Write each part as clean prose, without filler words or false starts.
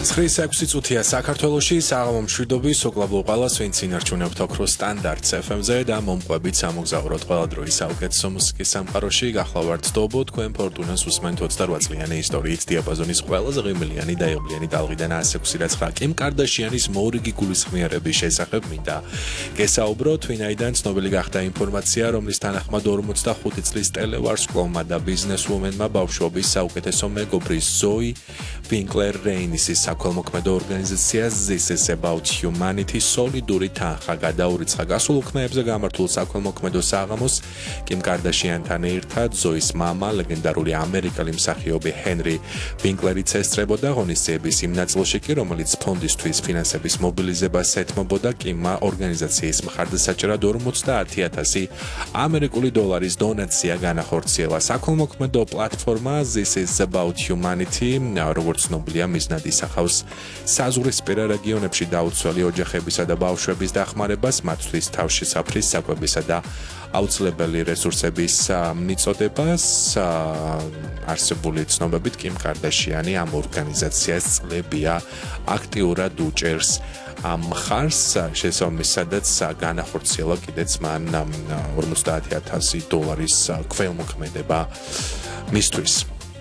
9-6 წუთია საქართველოში საღამო მშვიდობის უკლაბლო ყველას ვინც ინარჩუნებთ ოქროს სტანდარტს FM-ზე და მომყვებით სამოგზაუროთ ყველა დროის საუკეთესო მუსიკის სამყაროში გახლავართ დობო თქვენ ფორტუნას უსმენთ 28 წლიანი ისტორიით დიაპაზონის ყველაზე ღიმილიანი და ევლიანი ტალღიდან 106.9 კიმ კარდაშიანის მორიგი გულისხმიერების შესახებ მინდა გესაუბროთ ვინაიდან ცნობილი გახდა ინფორმაცია რომლის თანახმად 45 წლის ტელევარსკვლავმა და ბიზნესვუმენმა ბავშვობის საუკეთესო მეგობრის ზოი ვინკლერ რეინისის საქველმოქმედო ორგანიზაცია This is about humanity სოლიდური თანხა გადაურიცხა გასულ უქმეებზე გამართულ საქველმოქმედო საღამოს კიმ კარდაშიანთან ერთად ზოის მამა ლეგენდარული ამერიკელი მსახიობი ჰენრი ვინკლერიც ესწრებოდა ღონისძიების იმ ნაწილში კი რომელიც ფონდისთვის ფინანსების მობილიზებას ეთმობოდა კიმმა ორგანიზაციის მხარდასაჭერად 50,000 ამერიკული დოლარის დონაცია განახორციელა საქველმოქმედო პლატფორმა This is about humanity როგორც ცნობილია მიზნად ისახავს საზღვრისპირა რეგიონებში დაუცველი ოჯახებისა და ბავშვების დახმარებას მათთვის თავშესაფრის საკვებისა და აუცილებელი რესურსების მიწოდებას არსებული ცნობებით კიმ კარდაშიანი ამ ორგანიზაციას წლებია აქტიურად უჭერს ამ ხარს შესაბამისადაც განახორციელა კიდეც მან 50,000 დოლარის ქველმოქმედება მისთვის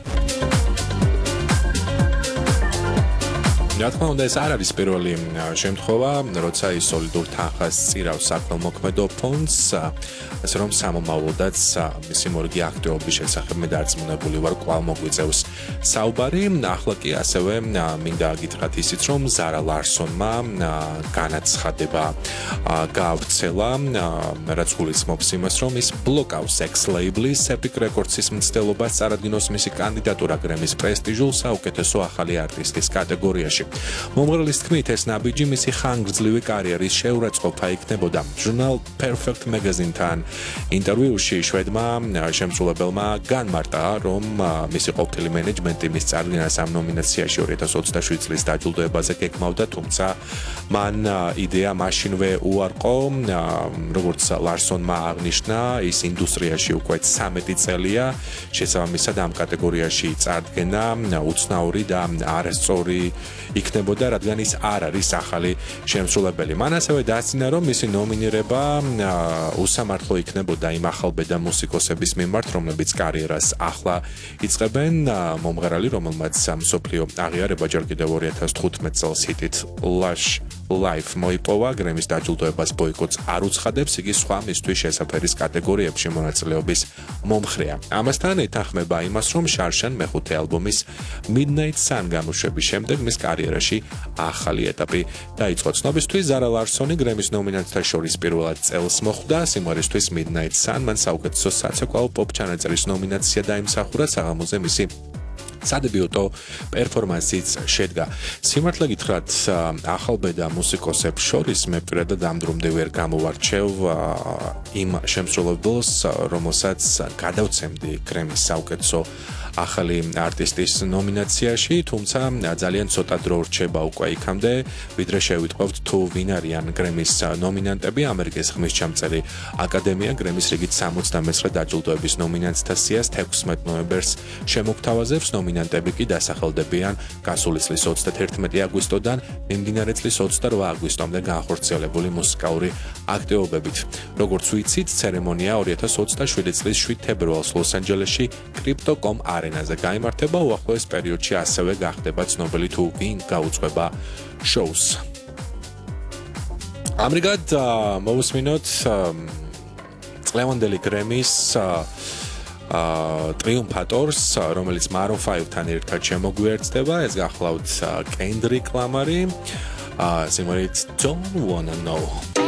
რა თქმა უნდა ეს არ არის პირველი შემთხვევა როცა ის სოლიდურ თანხას წირავს საქველმოქმედო ფონდს ასე რომ სამომავლოდაც მისი მორიგი აქტივობის შესახებ მე დარწმუნებული ვარ კვლავ მოგვიწევს საუბარი ახლა კი ასევე მინდა გითხრათ ისიც რომ ზარა ლარსონმა განაცხადება გაავრცელა რაც გულისხმობს იმას რომ ის ბლოკავს X Label-ის Epic Records-ის მცდელობას წარადგინოს მისი კანდიდატურა გრემის პრესტიჟულ საუკეთესო ახალი არტისტის კატეგორიაში მომღერლის თქმით ეს ნაბიჯი მისი ხანგრძლივი კარიერის შეურაცხყოფა იქნებოდა ჟურნალ Perfect Magazine-თან ინტერვიუში შვედმა შემსრულებელმა განმარტა რომ მისი ყოფილი მენეჯმენტი მის წარდგენას ამ ნომინაციაში 2027 წლის დაჯილდოებაზე გეკმავდა თუმცა მან იდეა მაშინვე უარყო როგორც ლარსონმა აღნიშნა ის ინდუსტრიაში უკვე 13 წელია შესაბამისად ამ კატეგორიაში წარდგენა უცნაური და არასწორი იქნებოდა რადგან ის არ არის ახალი შემსრულებელი. მან ასევე დასცინა რომ მისი ნომინირება უსამართლო იქნებოდა იმ ახალბედა მუსიკოსების მიმართ, რომლებიც კარიერას ახლა იწყებენ. მომღერალი, რომელმაც მსოფლიო აღიარება ჯერ კიდევ 2015 წელს ჰიტით Lush Life მოიპოვა, გრემის დაჯილდოებას ბოიკოტს არ უცხადებს, იგი სხვა მისთვის შესაფერის კატეგორიებში მონაწილეობის მომხრეა. ამასთან ეთანხმება იმას, რომ შარშან მეხუთე ალბომის Midnight Sun გამოშვების შემდეგ მის კარიერაში ახალი ეტაპი დაიწყო. ცნობისთვის ზარა ლარსონი გრემის ნომინანტთა შორის პირველად წელს მოხვდა სიმღერისთვის Midnight Sun, მან საუკეთესო საცეკვაო პოპ ჩანაწერის ნომინაცია დაიმსახურა საღამოზე მისი სადებიუტო პერფორმანსიც შედგა. სიმართლე გითხრათ, ახალბედა მუსიკოსებს შორის მე პირადად ამ დრომდე ვერ გამოვარჩევ იმ შემსრულებელს, რომელსაც გადავცემდი გრემის საუკეთესო ახალი არტისტის ნომინაციაში, თუმცა ძალიან ცოტა დრო რჩება უკვე იქამდე, ვიდრე შევიტყვევთ თუ ვინ არიან გრემის ნომინანტები. ამერიკის ხმისჩამწერი აკადემია გრემის რიგით 69 დაჯილდოების ნომინანტთა სიას 16 ნოემბერს შემოგთავაზებს. ნომინანტები კი დასახელდებიან გასული წლის 31 აგვისტოდან მიმდინარე წლის 28 აგვისტომდე განხორციელებული მუსიკალური აქტივობებით. როგორც ვიცით, ცერემონია 2027 წლის 7 თებერვალს ლოს-ანჯელესში Crypto.com არენაზე გაიმართება. უახლოეს პერიოდში ასევე გახდება ცნობილი თუ ვინ გაუძღვება შოუს. ამრიგად მოვუსმინოთ წლევანდელი გრემის ტრიუმფატორს, რომელიც Maroon 5-თან ერთად შემოგვიერთდება, ეს გახლავთ კენდრიკ ლამარი, სიმღერით Don't Wanna Know.